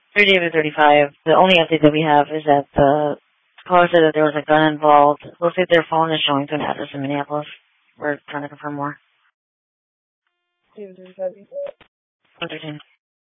3 David 35. The only update that we have is that the caller said that there was a gun involved. We'll see if their phone is showing to an address in Minneapolis. We're trying to confirm more. David 35. 113.